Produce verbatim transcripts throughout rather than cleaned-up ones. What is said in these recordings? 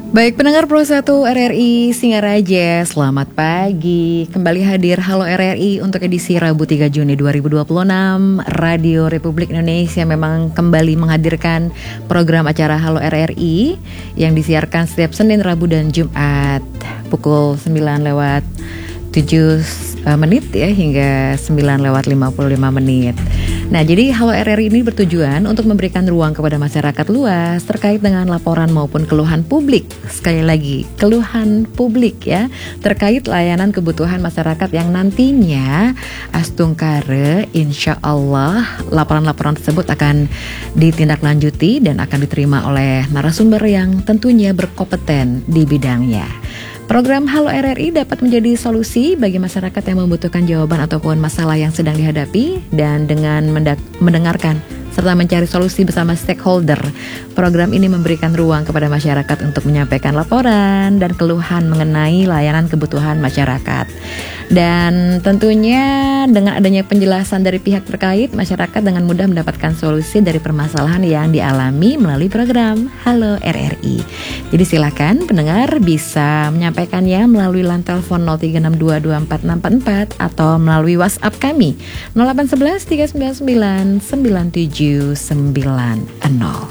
Baik pendengar Pro satu R R I Singaraja, selamat pagi. Kembali hadir Halo R R I untuk edisi Rabu tiga Juni dua ribu dua puluh enam. Radio Republik Indonesia memang kembali menghadirkan program acara Halo R R I yang disiarkan setiap Senin, Rabu, dan Jumat pukul sembilan lewat tujuh menit ya hingga sembilan lewat lima puluh lima menit. Nah, jadi Halo R R I ini bertujuan untuk memberikan ruang kepada masyarakat luas terkait dengan laporan maupun keluhan publik. Sekali lagi, keluhan publik ya, terkait layanan kebutuhan masyarakat yang nantinya astungkare insya Allah laporan-laporan tersebut akan ditindaklanjuti dan akan diterima oleh narasumber yang tentunya berkompeten di bidangnya. Program Halo R R I dapat menjadi solusi bagi masyarakat yang membutuhkan jawaban ataupun masalah yang sedang dihadapi, dan dengan mendak- mendengarkan serta mencari solusi bersama stakeholder, program ini memberikan ruang kepada masyarakat untuk menyampaikan laporan dan keluhan mengenai layanan kebutuhan masyarakat. Dan tentunya dengan adanya penjelasan dari pihak terkait, masyarakat dengan mudah mendapatkan solusi dari permasalahan yang dialami melalui program Halo R R I. Jadi silakan pendengar bisa menyampaikannya melalui line telepon nol tiga enam dua dua empat enam empat empat atau melalui WhatsApp kami nol delapan satu satu tiga sembilan sembilan sembilan tujuh sembilan nol.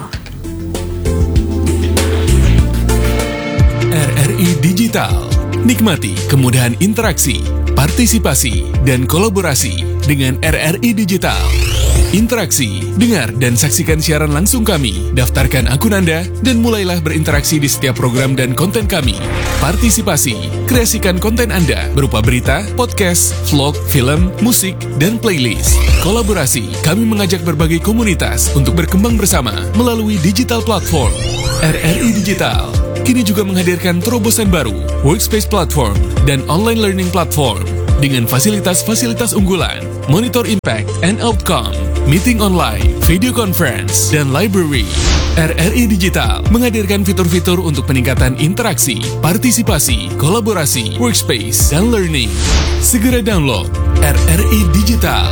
R R I Digital. Nikmati kemudahan interaksi, partisipasi, dan kolaborasi dengan R R I Digital. Interaksi, dengar dan saksikan siaran langsung kami, daftarkan akun Anda, dan mulailah berinteraksi di setiap program dan konten kami. Partisipasi, kreasikan konten Anda berupa berita, podcast, vlog, film, musik, dan playlist. Kolaborasi, kami mengajak berbagai komunitas untuk berkembang bersama melalui digital platform. R R I Digital kini juga menghadirkan terobosan baru, workspace platform, dan online learning platform dengan fasilitas-fasilitas unggulan, monitor impact and outcome, meeting online, video conference, dan library. R R I Digital menghadirkan fitur-fitur untuk peningkatan interaksi, partisipasi, kolaborasi, workspace, dan learning. Segera download R R I Digital.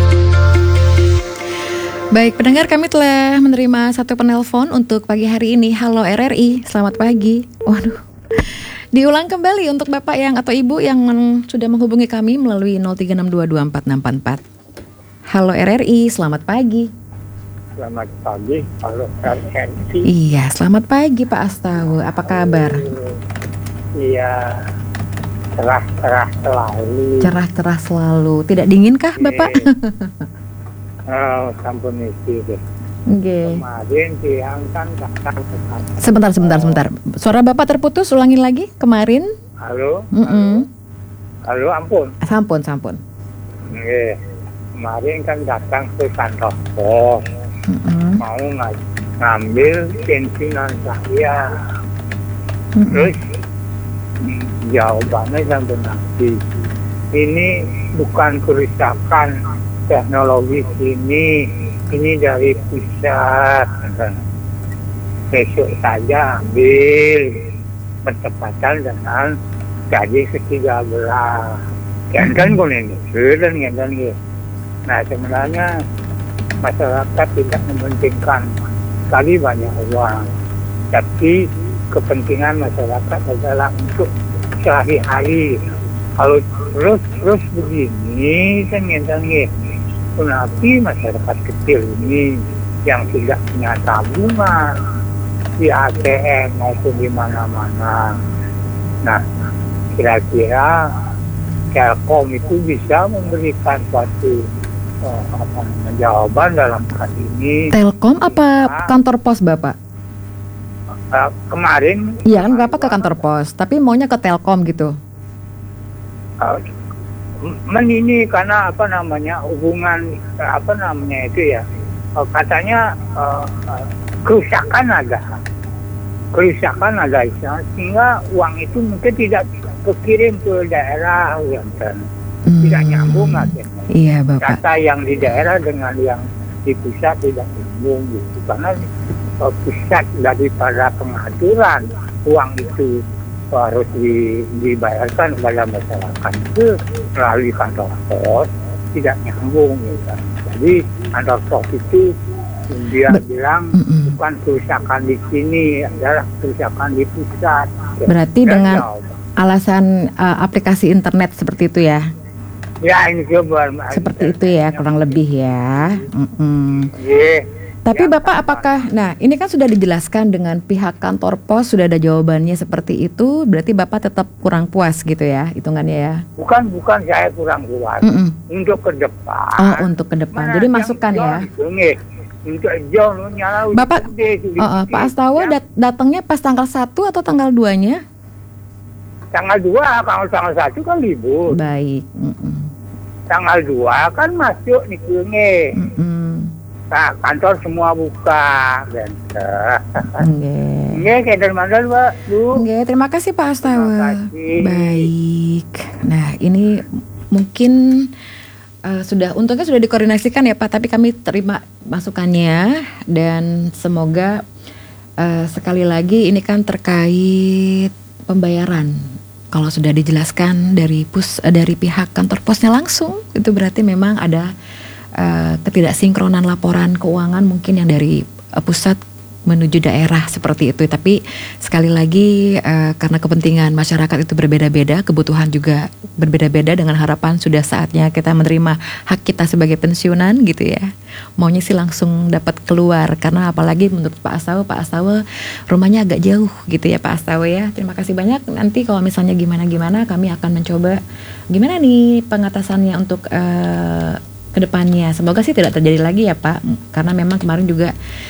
Baik, pendengar, kami telah menerima satu penelpon untuk pagi hari ini. Halo R R I, selamat pagi. Waduh, diulang kembali untuk Bapak yang atau Ibu yang men- sudah menghubungi kami melalui nol tiga enam dua dua empat enam empat empat. Halo R R I, selamat pagi. Selamat pagi, halo R R I. Iya, selamat pagi Pak Astawa, apa kabar? Iya, cerah-cerah selalu. Cerah-cerah selalu, tidak dinginkah Bapak? Oh, sampun isi deh. Oke. Kemarin siang kan datang ke kantor. Sebentar, sebentar, sebentar. Suara Bapak terputus, ulangin lagi. Kemarin. Halo, Mm-mm. halo, ampun. Sampun, sampun. Oke. Kemarin kan datang ke kantor pos, Mm-mm. mau ng- ngambil pensiunan saya. Mm-mm. Terus mm, jawabannya sampai nanti. Ini bukan kerusakan teknologi sini, ini dari pusat. Besok saja ambil bertepatan dengan gaji ke tiga belas. Kan kan boleh nih, dan kan gitu. Nah, sebenarnya masyarakat tidak mementingkan sekali banyak uang, tapi kepentingan masyarakat adalah untuk sehari-hari. Kalau terus terus begini kan kan gitu. Kenapa masyarakat kecil ini yang tidak punya tabungan di A T M maupun di mana-mana. Nah, kira-kira Telkom itu bisa memberikan suatu uh, apa namanya, jawaban dalam hal ini. Telkom apa kantor pos Bapak? Uh, kemarin. Iya kan Bapak ke kantor pos, tapi maunya ke Telkom gitu. Uh, Men ini karena apa namanya hubungan apa namanya itu ya uh, katanya uh, uh, kerusakan ada kerusakan ada sehingga uang itu mungkin tidak kekirim ke daerah ya, hmm. tidak nyambung akhirnya. Iya Bapak. Data yang di daerah dengan yang di pusat tidak nyambung gitu karena uh, pusat daripada pengaturan uang itu harus di, dibayarkan kepada masyarakat itu melalui kantor pos tidak nyambung gitu. Jadi kantor pos itu Dia Be- bilang Mm-mm. bukan kerusakan di sini, adalah kerusakan di pusat. Berarti Dan dengan jawab, alasan uh, aplikasi internet seperti itu ya? ya ini coba Seperti itu ya, kurang lebih ya. Mm-mm. Iya. Tapi Ya, Bapak sama. apakah, nah ini kan sudah dijelaskan dengan pihak kantor pos, sudah ada jawabannya seperti itu, berarti Bapak tetap kurang puas gitu ya, hitungannya ya? Bukan bukan saya kurang kuat. Mm-mm. Untuk ke depan. Oh, untuk ke depan. Mana Jadi yang masukan ya. jauh itu, nggih. Untuk jauh nyala udah Bapak, gede, sudah Oh, oh, gede. Pak Astawa Ya, dat- datangnya pas tanggal satu atau tanggal duanya? tanggal dua, kalau tanggal satu kan libur. Baik. Mm-mm. Tanggal dua kan masuk nih nggih. Mm-mm. Nah, kantor semua buka. Dan Nggih. nggih keder mandal, Pak. Bu. Nggih, terima kasih Pak Astawa. Terima kasih. Baik. Nah, ini mungkin uh, sudah untungnya sudah dikoordinasikan ya Pak, tapi kami terima masukannya dan semoga uh, sekali lagi ini kan terkait pembayaran. Kalau sudah dijelaskan dari pus uh, dari pihak kantor posnya langsung, itu berarti memang ada uh, ketidaksinkronan laporan keuangan mungkin yang dari uh, pusat menuju daerah seperti itu. Tapi sekali lagi uh, karena kepentingan masyarakat itu berbeda-beda, kebutuhan juga berbeda-beda, dengan harapan sudah saatnya kita menerima hak kita sebagai pensiunan gitu ya. Maunya sih langsung dapat keluar, karena apalagi menurut Pak Astawa, Pak Astawa rumahnya agak jauh gitu ya Pak Astawa ya. Terima kasih banyak. Nanti kalau misalnya gimana-gimana kami akan mencoba gimana nih pengatasannya untuk uh, kedepannya. Semoga sih tidak terjadi lagi ya Pak, karena memang kemarin juga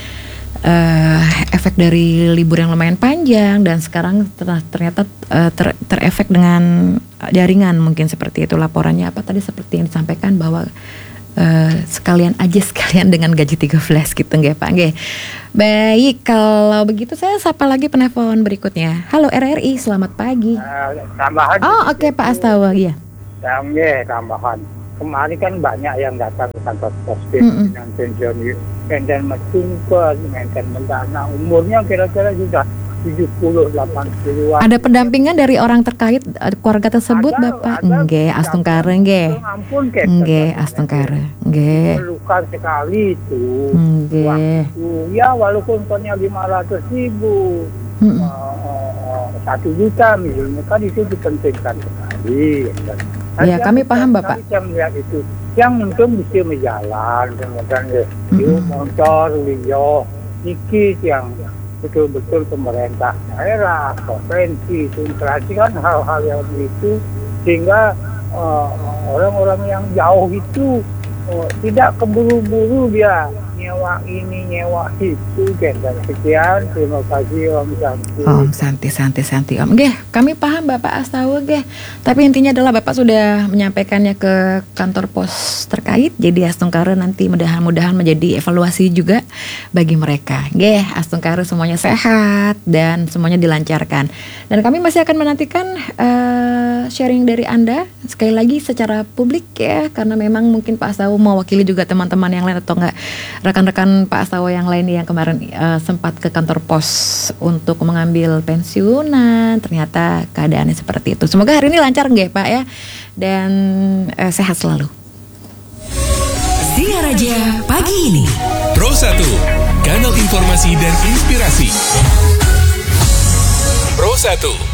Uh, efek dari libur yang lumayan panjang dan sekarang ter- ternyata uh, ter- terefek dengan jaringan, mungkin seperti itu laporannya. Apa tadi seperti yang disampaikan bahwa uh, sekalian aja sekalian dengan gaji tiga belas gitu nggih Pak nggih. Baik, kalau begitu saya sapa lagi penelpon berikutnya. Halo R R I, selamat pagi. Uh, tambahan. Oh oke okay, Pak Astawa iya. Ya, nggih, tambahan. Kemarin kan banyak yang datang ke kantor pos Mm-mm. dengan pensiun dan mesungkut, dengan mendana, umurnya kira-kira sudah tujuh puluh delapan puluhan. Ada pendampingan dari orang terkait uh, keluarga tersebut Ada, Bapak? ada. Nggih, astungkare nggih. Ampun, Ket. Nggih, astungkare. Nggih. Perlukan sekali itu. Nggih. Waktu. Ya, walaupun hanya lima ratus ribu, Mm-mm. uh, satu juta misalnya, kan itu dipentingkan sekali. Ya, Nanti kami yang- paham, Bapak. Saya melihat itu. Yang untung bisa berjalan, kemudian ya, Mm-mm. motor, liyo, dikit yang betul-betul pemerintah daerah, provinsi, itu memperhatikan hal-hal yang begitu, sehingga uh, orang-orang yang jauh itu uh, tidak keburu-buru dia nyewa ini, nyewa itu, kan. Dan sekian, terima kasih Om Santi. Om Santi, Santi, Santi Om. Nggih, kami paham Bapak Astawa nggih. Tapi intinya adalah Bapak sudah menyampaikannya ke kantor pos terkait. Jadi astungkare nanti mudah-mudahan menjadi evaluasi juga bagi mereka. Nggih, astungkare semuanya sehat dan semuanya dilancarkan. Dan kami masih akan menantikan uh, sharing dari Anda sekali lagi secara publik ya, karena memang mungkin Pak Astawa mewakili juga teman-teman yang lain atau enggak rekan-rekan Pak Astawa yang lain yang kemarin uh, sempat ke kantor pos untuk mengambil pensiunan, ternyata keadaannya seperti itu. Semoga hari ini lancar nggih Pak ya, dan uh, sehat selalu. Singaraja pagi ini. Pro satu, kanal informasi dan inspirasi. Pro satu.